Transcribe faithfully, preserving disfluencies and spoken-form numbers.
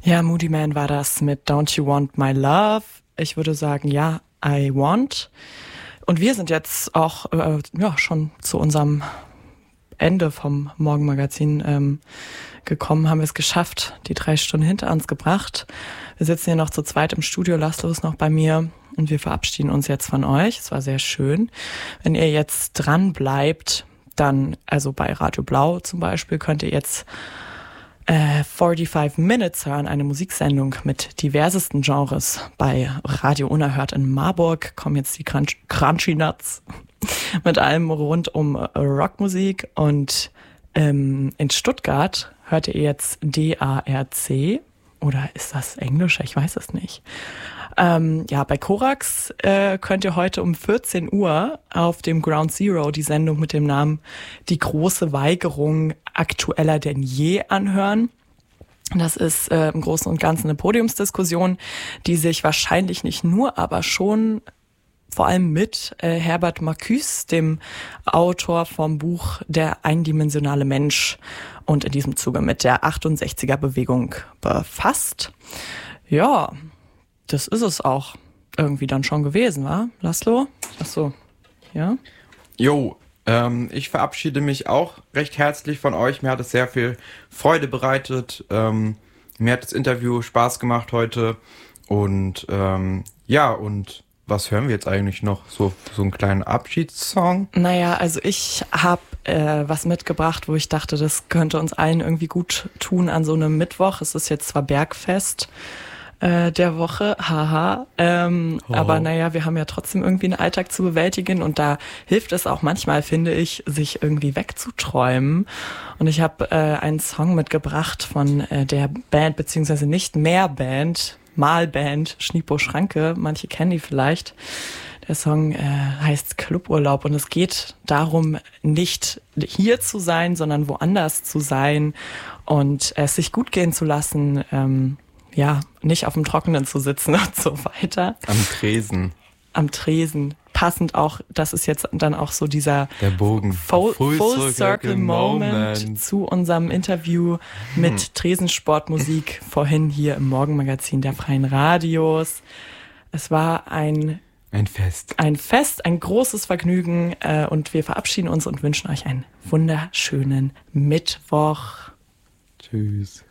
Ja, Moody Man war das mit Don't You Want My Love? Ich würde sagen, ja, I want. Und wir sind jetzt auch äh, ja schon zu unserem Ende vom Morgenmagazin ähm, gekommen, haben wir es geschafft, die drei Stunden hinter uns gebracht. Wir sitzen hier noch zu zweit im Studio, Laszlo ist noch bei mir und wir verabschieden uns jetzt von euch. Es war sehr schön. Wenn ihr jetzt dran bleibt, dann, also bei Radio Blau zum Beispiel, könnt ihr jetzt äh, forty-five Minutes hören, eine Musiksendung mit diversesten Genres. Bei Radio Unerhört in Marburg kommen jetzt die Crunch- Crunchy Nuts mit allem rund um Rockmusik. Und ähm, in Stuttgart hört ihr jetzt D A R C. Oder ist das Englisch? Ich weiß es nicht. Ähm, ja, bei Korax äh, könnt ihr heute um vierzehn Uhr auf dem Ground Zero die Sendung mit dem Namen Die große Weigerung aktueller denn je anhören. Das ist äh, im Großen und Ganzen eine Podiumsdiskussion, die sich wahrscheinlich nicht nur, aber schon vor allem mit äh, Herbert Marcuse, dem Autor vom Buch Der eindimensionale Mensch, und in diesem Zuge mit der achtundsechziger-Bewegung befasst. Ja, das ist es auch irgendwie dann schon gewesen, wa, Laszlo? Ach so, ja? Jo, ähm, ich verabschiede mich auch recht herzlich von euch. Mir hat es sehr viel Freude bereitet. Ähm, mir hat das Interview Spaß gemacht heute. Und ähm, ja, und was hören wir jetzt eigentlich noch? So, so einen kleinen Abschiedssong? Naja, also ich habe äh, was mitgebracht, wo ich dachte, das könnte uns allen irgendwie gut tun an so einem Mittwoch. Es ist jetzt zwar Bergfest äh, der Woche, haha, ähm, Oh. aber naja, wir haben ja trotzdem irgendwie einen Alltag zu bewältigen und da hilft es auch manchmal, finde ich, sich irgendwie wegzuträumen. Und ich habe äh, einen Song mitgebracht von äh, der Band, beziehungsweise nicht mehr Band, Malband Schniepo Schranke, manche kennen die vielleicht. Der Song äh, heißt Cluburlaub und es geht darum, nicht hier zu sein, sondern woanders zu sein und es sich gut gehen zu lassen, ähm, ja, nicht auf dem Trockenen zu sitzen und so weiter. Am Tresen. Am Tresen. Passend auch, das ist jetzt dann auch so dieser Der Bogen. Full, Full Full Circle Circle Moment, Moment. zu unserem Interview mit Hm. Tresensportmusik vorhin hier im Morgenmagazin der Freien Radios. Es war ein, Ein Fest. ein Fest, ein großes Vergnügen äh, und wir verabschieden uns und wünschen euch einen wunderschönen Mittwoch. Tschüss.